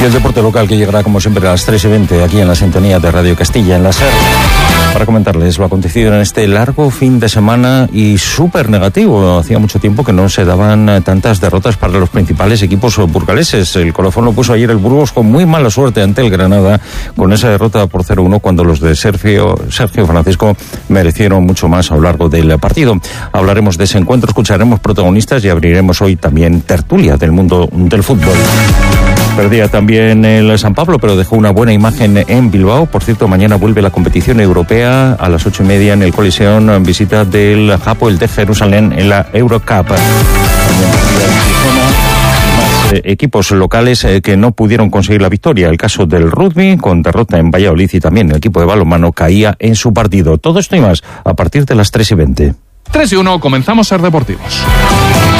Y el deporte local que llegará como siempre a las 3:20 aquí en la sintonía de Radio Castilla en la SER, para comentarles lo acontecido en este largo fin de semana y súper negativo. Hacía mucho tiempo que no se daban tantas derrotas para los principales equipos burgaleses. El colofón lo puso ayer el Burgos con muy mala suerte ante el Granada, con esa derrota por 0-1, cuando los de Sergio Francisco merecieron mucho más a lo largo del partido. Hablaremos de ese encuentro, escucharemos protagonistas y abriremos hoy también tertulia del mundo del fútbol. Perdía también el San Pablo, pero dejó una buena imagen en Bilbao. Por cierto, mañana vuelve la competición europea a las 8:30 en el Coliseum, en visita del Hapoel de Jerusalén en la Eurocup. Más equipos locales que no pudieron conseguir la victoria. El caso del rugby, con derrota en Valladolid, y también el equipo de balonmano caía en su partido. Todo esto y más a partir de las 3:20. 3:01, comenzamos Ser Deportivos.